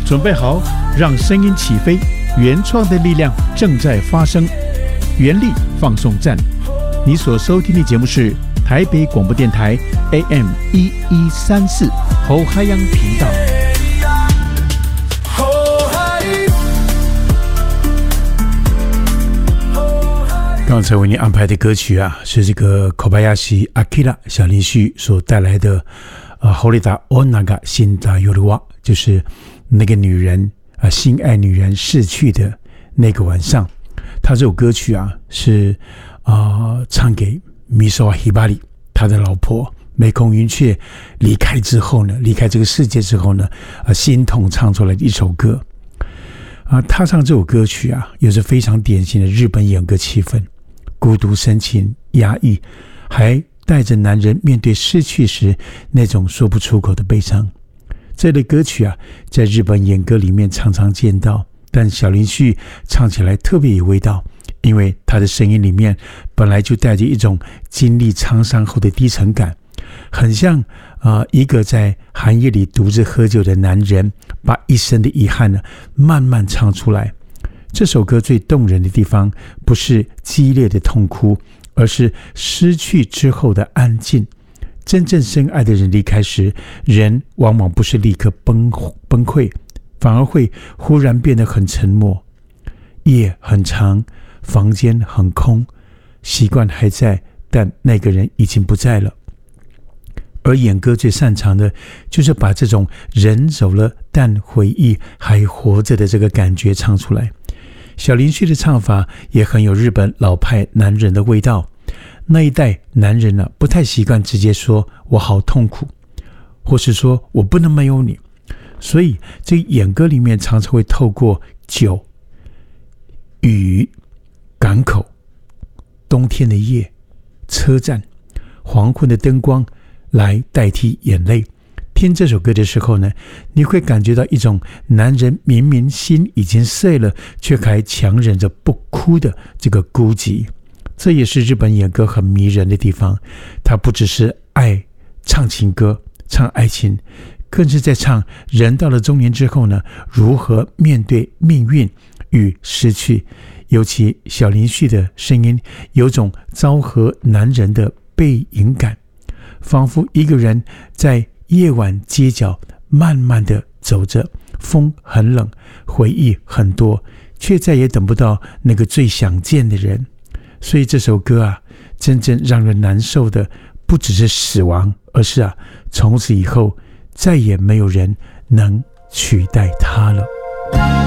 准备好，让声音起飞，原创的力量正在发生。原力放送站，你所收听的节目是台北广播电台 AM1134 侯海洋频道。刚才为你安排的歌曲啊，是这个Kobayashi Akira 小林旭所带来的Horita Onaga Shinda Yoruwa， 就是那个女人心爱女人逝去的那个晚上。他这首歌曲啊是唱给 Misawa Hibari 他的老婆美空云雀离开之后呢，离开这个世界之后呢，心痛唱出来的一首歌。他唱这首歌曲啊，有着非常典型的日本演歌气氛，孤独深情压抑，还带着男人面对失去时那种说不出口的悲伤。这类歌曲啊，在日本演歌里面常常见到，但小林旭唱起来特别有味道，因为他的声音里面本来就带着一种经历沧桑后的低沉感，很像一个在寒夜里独自喝酒的男人，把一生的遗憾呢慢慢唱出来。这首歌最动人的地方，不是激烈的痛哭，而是失去之后的安静。真正深爱的人离开时，人往往不是立刻崩溃，反而会忽然变得很沉默。夜很长，房间很空，习惯还在，但那个人已经不在了。而演歌最擅长的就是把这种人走了但回忆还活着的这个感觉唱出来。小林旭的唱法也很有日本老派男人的味道。那一代男人啊，不太习惯直接说我好痛苦，或是说我不能没有你，所以这演歌里面常常会透过酒、雨、港口、冬天的夜、车站、黄昏的灯光来代替眼泪。听这首歌的时候呢，你会感觉到一种男人明明心已经碎了，却还强忍着不哭的这个孤寂。这也是日本演歌很迷人的地方，它不只是爱唱情歌、唱爱情，更是在唱人到了中年之后呢，如何面对命运与失去。尤其小林旭的声音有种昭和男人的背影感，仿佛一个人在夜晚街角慢慢的走着，风很冷，回忆很多，却再也等不到那个最想见的人。所以这首歌啊，真正让人难受的不只是死亡，而是从此以后再也没有人能取代他了。